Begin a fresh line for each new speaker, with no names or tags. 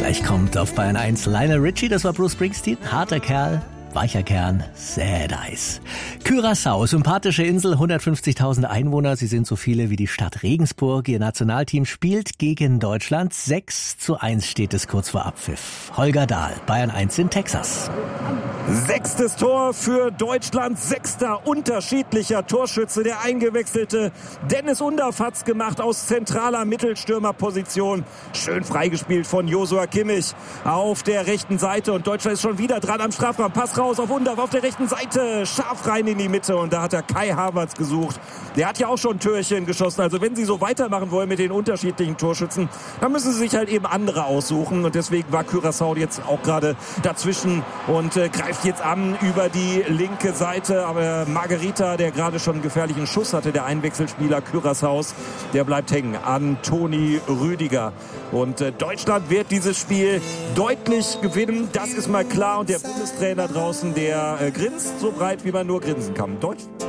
Gleich kommt auf Bayern 1 Lionel Richie, das war Bruce Springsteen, harter Kerl. Weicher Kern, Sad Eyes. Curaçao, sympathische Insel, 150.000 Einwohner. Sie sind so viele wie die Stadt Regensburg. Ihr Nationalteam spielt gegen Deutschland. 6:1 steht es kurz vor Abpfiff. Holger Dahl, Bayern 1 in Texas.
6. Tor für Deutschland, 6. unterschiedlicher Torschütze. Der eingewechselte Dennis Undaff hat's gemacht aus zentraler Mittelstürmerposition. Schön freigespielt von Joshua Kimmich auf der rechten Seite. Und Deutschland ist schon wieder dran am Strafraum. Pass raus auf Undaff auf der rechten Seite. Scharf rein in die Mitte. Und da hat er Kai Havertz gesucht. Der hat ja auch schon Türchen geschossen. Also wenn Sie so weitermachen wollen mit den unterschiedlichen Torschützen, dann müssen Sie sich halt eben andere aussuchen. Und deswegen war Curaçao jetzt auch gerade dazwischen und greift jetzt an über die linke Seite. Aber Margarita, der gerade schon einen gefährlichen Schuss hatte, der Einwechselspieler Curaçaos, der bleibt hängen an Toni Rüdiger. Und Deutschland wird dieses Spiel deutlich gewinnen. Das ist mal klar. Und der Bundestrainer draußen, der grinst so breit, wie man nur grinsen kann. Deutsch.